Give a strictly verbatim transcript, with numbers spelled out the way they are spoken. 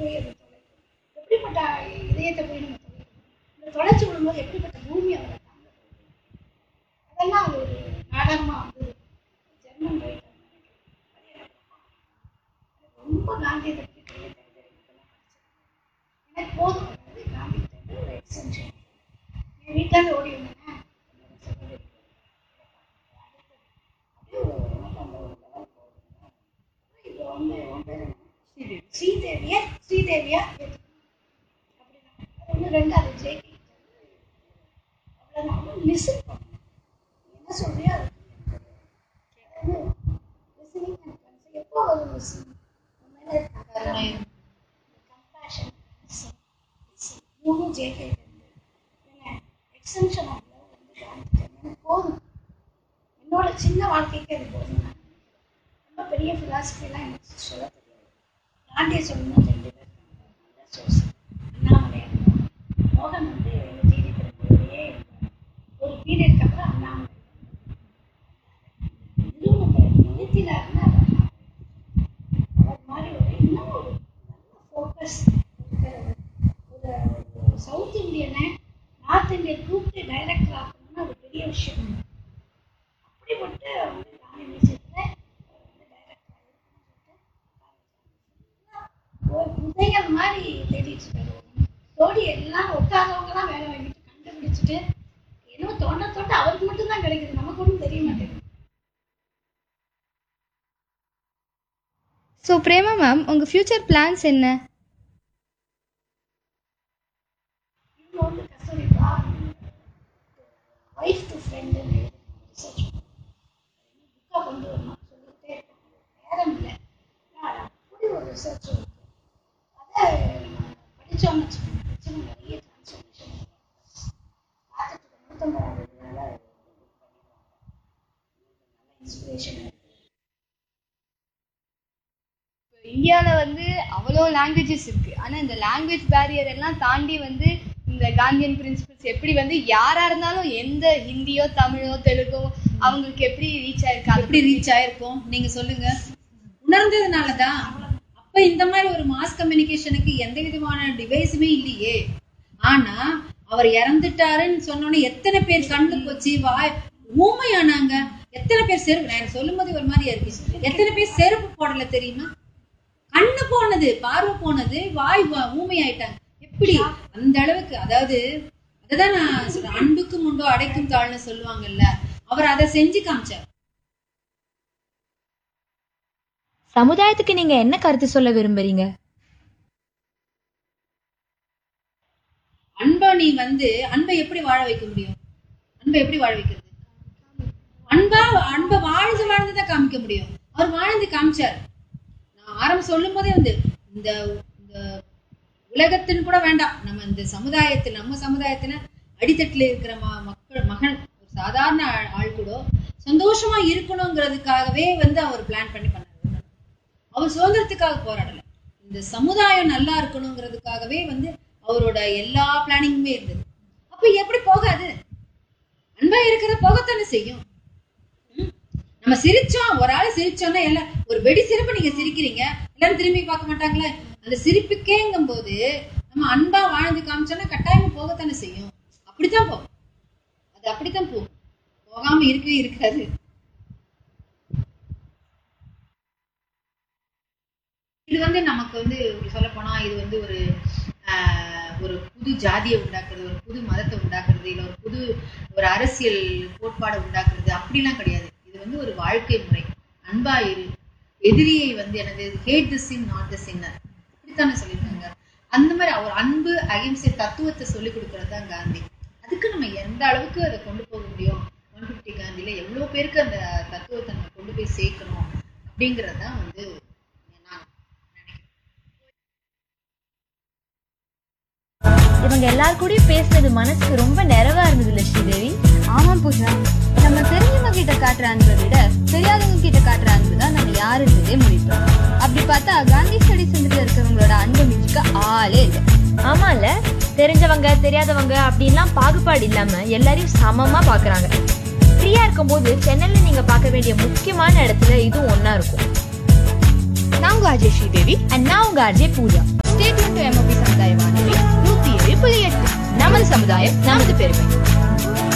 போய் அதை தொலைக்கும். எப்படிப்பட்ட இதயத்தை போய் நம்ம தொலைக்கணும், இந்த தொலைச்சி விடும்போது எப்படிப்பட்ட பூமி அவரை தாங்க. அதெல்லாம் அது ஒரு நாடகமாக வந்து ஜெர்மன் ரைட்டர் ரொம்ப காந்தியத்தை பற்றி பெரிய தெரிஞ்செல்லாம் படிச்சிருக்கேன். எனக்கு போதும், அதாவது காந்தி கிட்ட ஒரு எக்ஸ்டென்ஷன். என் வீட்டிலேருந்து ஓடி வந்தேன்னா அப்படியே இப்போ வந்து உன் பேர் ஸ்ரீதேவியா ஸ்ரீதேவியா அப்படின்னா ஒன்று ரெண்டு அது ஜேகே அவ்வளோதான். லிசன் பண்ணணும், என்ன சொல்றியோ அது லிசனிங் அண்ட் கன்சர்ன். எப்போ ஒரு லிசன் கம்பேஷன் மூணு ஜேகே என்ன எக்ஸ்டென்ஷன் ஆஃப் லவ் வந்து காமிச்சிட்டேன். எனக்கு போதும், என்னோட சின்ன வாழ்க்கைக்கு அது போதும். ரொம்ப பெரிய ஃபிலாசபிலாம் எனக்கு சொல்ல தெரியாது. காந்தியை சொல்லணும் ரெண்டு பேர் இருக்காங்க, சோசி அண்ணாமலை மோகன் வந்து எங்கள் டிடி பெருமையோடையே ஒரு பீரியட்க்கு அப்புறம் அண்ணாமலை இதுவும் நம்ம நிறுத்தினாருன்னா அவர் மாதிரி ஒரு இன்னும் ஒரு நல்ல ஃபோக்கஸ் இருக்கிறவர். ஒரு சவுத் இண்டியனை நார்த் இந்தியன் கூப்பிட்டு டைரக்டர் ஆக்கணும்னா ஒரு பெரிய விஷயம். அப்படிப்பட்ட வந்து காந்தி மியூசியத்தில் வந்து டைரக்டர் ஆகிருக்கணும்னு சொல்லிட்டு புதைகள் மாதிரி தேடிட்டு இருக்காரு. தோடி எல்லாம் ஒட்டாதவங்கலாம் வேலை வாங்கிட்டு கண்டுபிடிச்சிட்டு என்னமோ தோண்ட தோண்ட அவருக்கு மட்டும்தான் கிடைக்குது, நமக்கு ஒன்றும் தெரிய மாட்டேங்குது. ஸோ பிரேமா மேம், உங்கள் ஃப்யூச்சர் பிளான்ஸ் என்ன? இவங்க வந்து கஸ்தூரி பா ஒய்ஃப் டு ஃப்ரெண்டுன்னு ரிசர்ச் புக்காக கொண்டு வரணும் சொல்லிகிட்டே இருக்காங்க. நேரம் இல்லை, அப்படி ஒரு ரிசர்ச் இருக்கு. அதை படித்தோம்னு வச்சுக்கோங்க, பிரச்சனை நிறைய டிரான்ஸ்ஃபர்மேஷன் பார்த்துட்டு நூற்றம்பதாவது நல்ல இன்ஸ்பிரேஷன் இருக்கு. இந்தியாவில் வந்து அவ்வளோ லாங்குவேஜஸ் இருக்குது, ஆனால் இந்த லாங்குவேஜ் பேரியர் எல்லாம் தாண்டி வந்து இந்த காந்தியன் பிரின்சிபல்ஸ் எப்படி வந்து யாராக இருந்தாலும் எந்த ஹிந்தியோ தமிழோ தெலுங்கோ அவங்களுக்கு எப்படி ரீச் ஆயிருக்கு, எப்படி ரீச் ஆயிருக்கும் நீங்க சொல்லுங்க. உணர்ந்ததுனால தான். அப்ப இந்த மாதிரி ஒரு மாஸ் கம்யூனிகேஷனுக்கு எந்த விதமான டிவைஸுமே இல்லையே. ஆனா அவர் இறந்துட்டாருன்னு சொன்னோன்னே எத்தனை பேர் கண்ணு போச்சு, வாய் ஊமையானாங்க. எத்தனை பேர் செருப்பு, நான் சொல்லும் போது ஒரு மாதிரியா இருக்கு, எத்தனை பேர் செருப்பு போடல தெரியுமா? கண்ணு போனது, பார்வை போனது, வாய் ஊமை ஆயிட்டாங்க. எப்படி அந்த அளவுக்கு, அதாவது அதுதான் நான் சொல்றேன், அன்புக்கும் உண்டோ அடைக்கும் தாழ்னு சொல்லுவாங்கல்ல, அவர் அதை செஞ்சு காமிச்சார். சமுதாயத்துக்கு நீங்க என்ன கருத்து சொல்ல விரும்புறீங்க? அன்பை நீ வந்து அன்பை எப்படி வாழ வைக்க முடியும்? அன்பை எப்படி வாழ வைக்கிறது? அன்பா அன்பை வாழ்ந்து வாழ்ந்துதான் காமிக்க முடியும். அவர் வாழ்ந்து காமிச்சார். நான் ஆரம்பம் சொல்லும் போதே வந்து இந்த உலகத்தின் கூட வேண்டாம், நம்ம இந்த சமுதாயத்தில் நம்ம சமுதாயத்துல அடித்தட்டுல இருக்கிற மக்கள் மகன் ஒரு சாதாரண ஆள் கூட சந்தோஷமா இருக்கணுங்கிறதுக்காகவே வந்து அவர் பிளான் பண்ணி பண்ணார். அவர் சுதந்திரத்துக்காக போராடல, இந்த சமுதாயம் நல்லா இருக்கணுங்கிறதுக்காகவே வந்து அவரோட எல்லா பிளானிங்குமே இருந்தது. அப்ப எப்படி போகாது? அன்பா இருக்கிற போகத்தானே செய்யும். நம்ம சிரிச்சோம், ஒரு ஆள் சிரிச்சோம்னா எல்லாம் ஒரு வெடி சிரிப்பு நீங்க சிரிக்கிறீங்க, எல்லாரும் திரும்பி பார்க்க மாட்டாங்களே. அந்த சிரிப்புக்கேங்கும் போது நம்ம அன்பா வாழ்ந்து காமிச்சோம்னா கட்டாயமா போகத்தானே செய்யும். அப்படித்தான் போகும், அது அப்படித்தான் போகும், போகாம இருக்கவே இருக்காது. இது வந்து நமக்கு வந்து சொல்ல போனா இது வந்து ஒரு ஆஹ் ஒரு புது ஜாதியை உண்டாக்குறது, ஒரு புது மதத்தை உண்டாக்குறது, இல்ல ஒரு புது ஒரு அரசியல் கோட்பாடை உண்டாக்குறது அப்படிலாம் கிடையாது. இது வந்து ஒரு வாழ்க்கை முறை. அன்பா இரு, எதிரியை வந்து எனது had the sin not the சின்னர், இப்படித்தானே சொல்லியிருக்காங்க. அந்த மாதிரி அவர் அன்பு அகிம்சை தத்துவத்தை சொல்லிக் கொடுக்கறது தான் காந்தி. அதுக்கு நம்ம எந்த அளவுக்கு அதை கொண்டு போக முடியும், ஒன் பிப்டி காந்தியில எவ்வளவு பேருக்கு அந்த தத்துவத்தை நம்ம கொண்டு போய் சேர்க்கணும் அப்படிங்கிறது தான் வந்து இவங்க எல்லாரும் கூடயும் பேசுனது மனசுக்கு ரொம்ப நிறைவா இருந்தது இல்ல ஸ்ரீதேவி? ஆமா பூஜா, நம்ம தெரிஞ்சவங்க கிட்ட காட்டுற அன்பை விட தெரியாதவங்க கிட்ட காட்டுற அன்பு தான் நம்ம யாருன்றதே முடிப்போம். அப்படி பார்த்தா காந்தி ஸ்டடி சென்டர்ல இருக்கிறவங்களோட அன்பு மிக்க ஆளே இல்லை. ஆமா இல்ல, தெரிஞ்சவங்க தெரியாதவங்க அப்படின்லாம் பாகுபாடு இல்லாம எல்லாரையும் சமமா பாக்குறாங்க. ஃப்ரீயா இருக்கும் போது சென்னையில நீங்க பார்க்க வேண்டிய முக்கியமான இடத்துல இதுவும் ஒன்னா இருக்கும். நான் உங்க அஜய் ஸ்ரீதேவி அண்ட் நான் உங்க Ajay Pooja. Stay stay tuned to MOP சமுதாய வானொலி நூத்தி ஏழு புள்ளி எட்டு. நமது சமுதாயம் நமது பெருமை.